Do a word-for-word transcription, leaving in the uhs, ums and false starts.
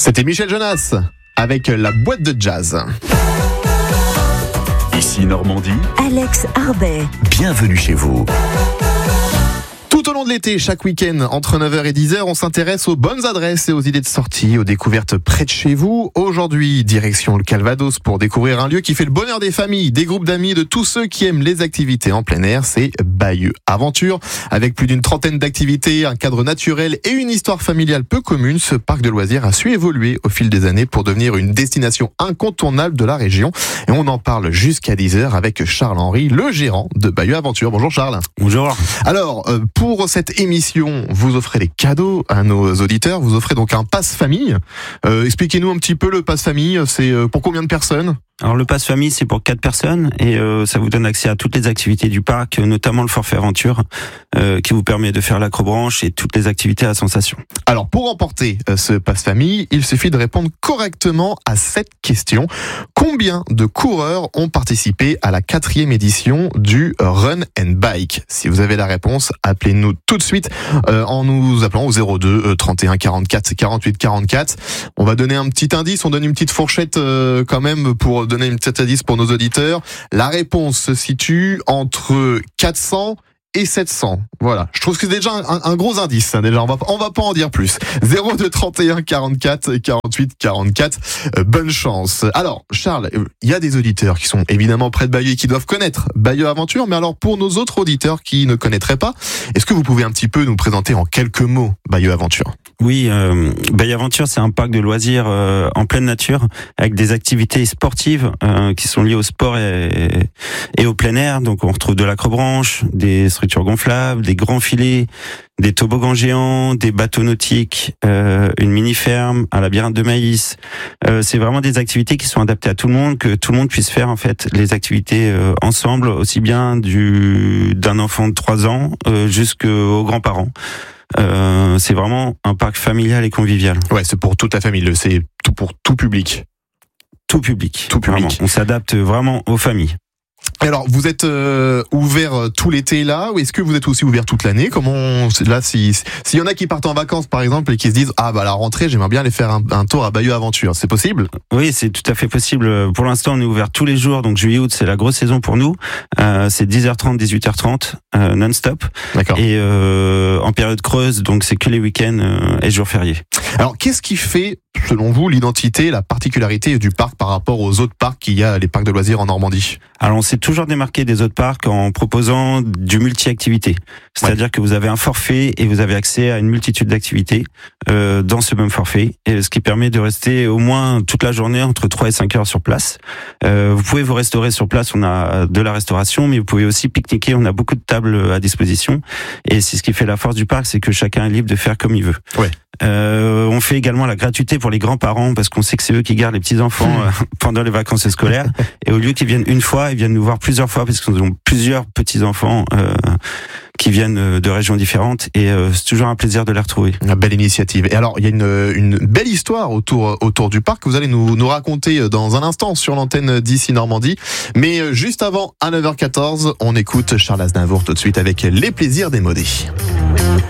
C'était Michel Jonas avec la boîte de jazz. Ici Normandie, Alex Arbet. Bienvenue chez vous. Tout au long de l'été, chaque week-end, entre neuf heures et dix heures, on s'intéresse aux bonnes adresses et aux idées de sortie, aux découvertes près de chez vous. Aujourd'hui, direction le Calvados pour découvrir un lieu qui fait le bonheur des familles, des groupes d'amis, de tous ceux qui aiment les activités en plein air. C'est Bayeux Aventure. Avec plus d'une trentaine d'activités, un cadre naturel et une histoire familiale peu commune, ce parc de loisirs a su évoluer au fil des années pour devenir une destination incontournable de la région. Et on en parle jusqu'à dix heures avec Charles-Henri, le gérant de Bayeux Aventure. Bonjour Charles. Bonjour. Alors, euh, pour cette émission, vous offrez des cadeaux à nos auditeurs. Vous offrez donc un pass famille. Euh, expliquez-nous un petit peu le pass famille. C'est pour combien de personnes ? Alors le pass famille, c'est pour quatre personnes et euh, ça vous donne accès à toutes les activités du parc, notamment le forfait aventure euh, qui vous permet de faire l'acrobranche et toutes les activités à sensation. Alors pour remporter euh, ce pass famille, il suffit de répondre correctement à cette question. Combien de coureurs ont participé à la quatrième édition du Run and Bike ? Si vous avez la réponse, appelez-nous tout de suite euh, en nous appelant au zéro deux trente et un quarante-quatre quarante-huit quarante-quatre. On va donner un petit indice, on donne une petite fourchette euh, quand même pour donner une petite indice pour nos auditeurs. La réponse se situe entre quatre cents et sept cents. Voilà. Je trouve que c'est déjà un, un gros indice, hein, déjà. On va, on va pas en dire plus. zéro deux trente et un quarante-quatre quarante-huit quarante-quatre. Euh, bonne chance. Alors, Charles, il y a des auditeurs qui sont évidemment près de Bayeux et qui doivent connaître Bayeux Aventure. Mais alors, pour nos autres auditeurs qui ne connaîtraient pas, est-ce que vous pouvez un petit peu nous présenter en quelques mots Bayeux Aventure ? Oui, euh, Bayeux Aventure, c'est un parc de loisirs euh, en pleine nature avec des activités sportives euh, qui sont liées au sport et, et au plein air. Donc, on retrouve de l'acrobranche, des structures gonflables, des grands filets, des toboggans géants, des bateaux nautiques, euh, une mini-ferme, un labyrinthe de maïs. Euh, c'est vraiment des activités qui sont adaptées à tout le monde, que tout le monde puisse faire en fait les activités euh, ensemble, aussi bien du d'un enfant de trois ans euh, jusqu'aux grands-parents. Euh, c'est vraiment un parc familial et convivial. Ouais, c'est pour toute la famille, c'est tout pour tout public. Tout public. Tout public. Vraiment. On s'adapte vraiment aux familles. Alors, vous êtes euh, ouvert tout l'été là, ou est-ce que vous êtes aussi ouvert toute l'année ? Comment on, là, si s'il y en a qui partent en vacances par exemple et qui se disent ah bah à la rentrée j'aimerais bien aller faire un, un tour à Bayeux Aventure, c'est possible ? Oui, c'est tout à fait possible. Pour l'instant, on est ouvert tous les jours, donc juillet-août c'est la grosse saison pour nous. Euh, c'est dix heures trente, dix-huit heures trente euh, non-stop. D'accord. Et euh, en période creuse, donc c'est que les week-ends euh, et jours fériés. Alors, qu'est-ce qui fait, selon vous, l'identité, la particularité du parc par rapport aux autres parcs qu'il y a, les parcs de loisirs en Normandie ? Alors, on s'est toujours démarqué des autres parcs en proposant du multi-activité. C'est-à-dire ouais. que vous avez un forfait et vous avez accès à une multitude d'activités euh, dans ce même forfait, et ce qui permet de rester au moins toute la journée, entre trois et cinq heures sur place. Euh, vous pouvez vous restaurer sur place, on a de la restauration, mais vous pouvez aussi pique-niquer, on a beaucoup de tables à disposition. Et c'est ce qui fait la force du parc, c'est que chacun est libre de faire comme il veut. Ouais. Euh, on fait également la gratuité pour les grands-parents parce qu'on sait que c'est eux qui gardent les petits-enfants euh, pendant les vacances scolaires. Et au lieu qu'ils viennent une fois, ils viennent nous voir plusieurs fois parce qu'ils ont plusieurs petits-enfants euh, qui viennent de régions différentes et euh, c'est toujours un plaisir de les retrouver. Une belle initiative. Et alors, il y a une, une belle histoire autour, autour du parc que vous allez nous, nous raconter dans un instant sur l'antenne d'Ici Normandie. Mais juste avant, à neuf heures quatorze, on écoute Charles Aznavour tout de suite avec Les Plaisirs démodés.